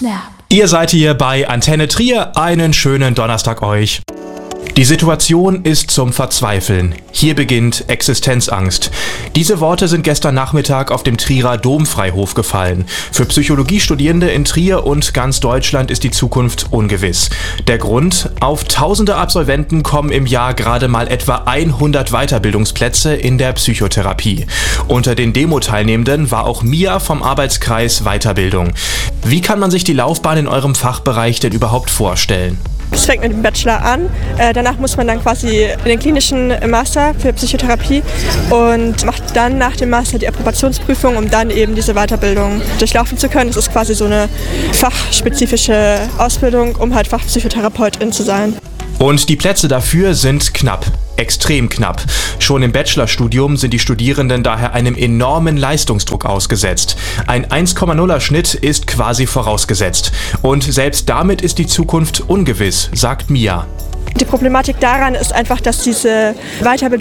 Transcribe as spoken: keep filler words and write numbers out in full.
Snap. Ihr seid hier bei Antenne Trier. Einen schönen Donnerstag euch. Die Situation ist zum Verzweifeln. Hier beginnt Existenzangst. Diese Worte sind gestern Nachmittag auf dem Trierer Domfreihof gefallen. Für Psychologiestudierende in Trier und ganz Deutschland ist die Zukunft ungewiss. Der Grund? Auf tausende Absolventen kommen im Jahr gerade mal etwa hundert Weiterbildungsplätze in der Psychotherapie. Unter den Demo-Teilnehmenden war auch Mia vom Arbeitskreis Weiterbildung. Wie kann man sich die Laufbahn in eurem Fachbereich denn überhaupt vorstellen? Es fängt mit dem Bachelor an, äh, danach muss man dann quasi in den klinischen Master für Psychotherapie und macht dann nach dem Master die Approbationsprüfung, um dann eben diese Weiterbildung durchlaufen zu können. Das ist quasi so eine fachspezifische Ausbildung, um halt Fachpsychotherapeutin zu sein. Und die Plätze dafür sind knapp, extrem knapp. Schon im Bachelorstudium sind die Studierenden daher einem enormen Leistungsdruck ausgesetzt. Ein eins Komma null Schnitt ist quasi vorausgesetzt. Und selbst damit ist die Zukunft ungewiss, sagt Mia. Die Problematik daran ist einfach, dass diese Weiterbildung